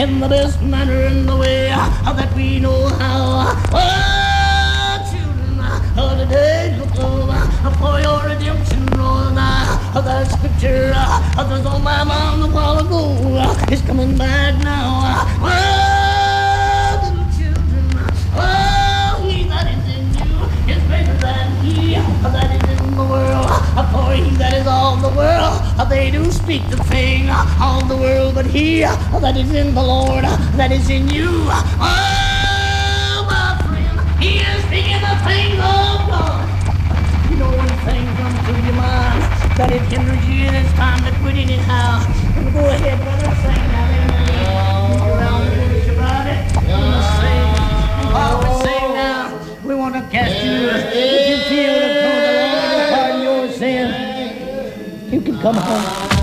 in the best manner in the way that we know how. Oh, children of the days of old, for your redemption draws nigh. That scripture that was on my mind a while ago is coming back now. Oh, little children, oh, he that is in you is greater than he that is in the world. For he that is of the world, they do speak the thing of the world, but he that is in the Lord, that is in you. Oh, my friend, he is speaking the things of God. You know when things come to your mind that it hinders you and it's time to quit anyhow. Go ahead, brother, sing now. Move around and worship about it. Sing. And while we sing now, we want to cast you, if you feel the Lord to pardon your sin, you can come home.